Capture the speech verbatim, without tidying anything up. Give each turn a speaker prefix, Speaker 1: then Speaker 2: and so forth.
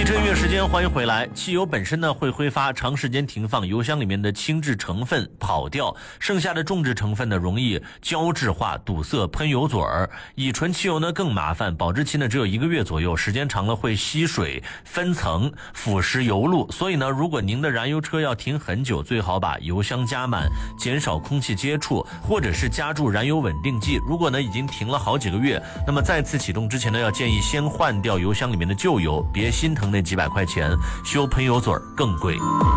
Speaker 1: 汽车音乐时间，欢迎回来。汽油本身呢会挥发，长时间停放，油箱里面的轻质成分跑掉，剩下的重质成分呢容易胶质化，堵塞喷油嘴儿。乙醇汽油呢更麻烦，保质期呢只有一个月左右，时间长了会吸水分层，腐蚀油路。所以呢，如果您的燃油车要停很久，最好把油箱加满，减少空气接触，或者是加注燃油稳定剂。如果呢已经停了好几个月，那么再次启动之前呢，要建议先换掉油箱里面的旧油，别心疼那几百块钱，修喷油嘴儿更贵。